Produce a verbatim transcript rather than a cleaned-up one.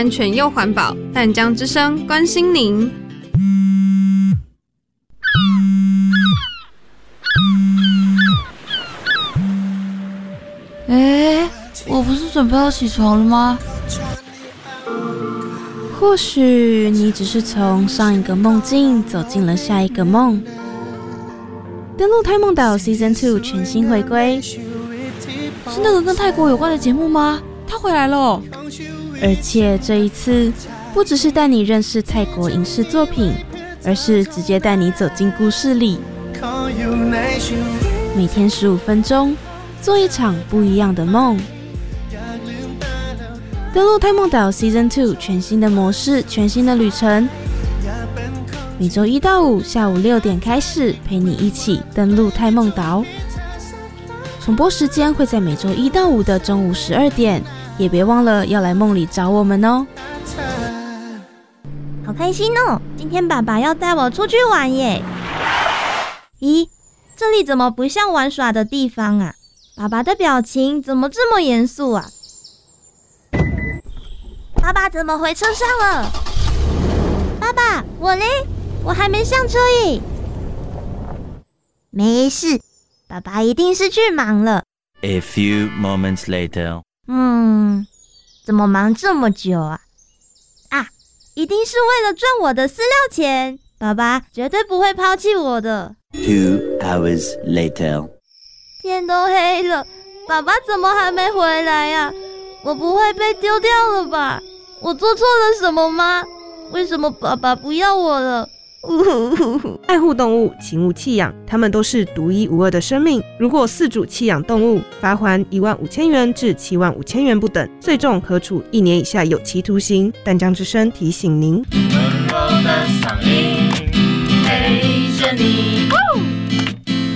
安全又环保，淡江之声关心您。 哎，我不是准备要起床了吗？ 或许你只是从上一个梦境走进了下一个梦。登陆泰梦岛 Season 二全新回归， 是那个跟泰国有关的节目吗？他回来了， 而且这一次不只是带你认识泰国影视作品，而是直接带你走进故事里。每天十五分钟，做一场不一样的梦。登陆泰梦岛 Season 二全新的模式，全新的旅程。每周一到五下午六点开始，陪你一起登陆泰梦岛。重播时间会在每周一到五的中午十二点，也别忘了要来梦里找我们哦。 好开心哦！今天爸爸要带我出去玩耶。咦，这里怎么不像玩耍的地方啊？爸爸的表情怎么这么严肃啊？爸爸怎么回车上了？爸爸，我嘞？我还没上车耶。没事，爸爸一定是去忙了。 A few moments later. 嗯，怎么忙这么久啊？啊，一定是为了赚我的饲料钱。爸爸绝对不会抛弃我的。 Two hours later. 天都黑了，爸爸怎么还没回来呀？我不会被丢掉了吧？我做错了什么吗？为什么爸爸不要我了？ 爱护动物，请勿弃养，它们都是独一无二的生命。如果饲主弃养动物，罚锾一万五千元至七万五千元不等，最重可处一年以下有期徒刑。淡江之声提醒您。 温柔的嗓音陪着你。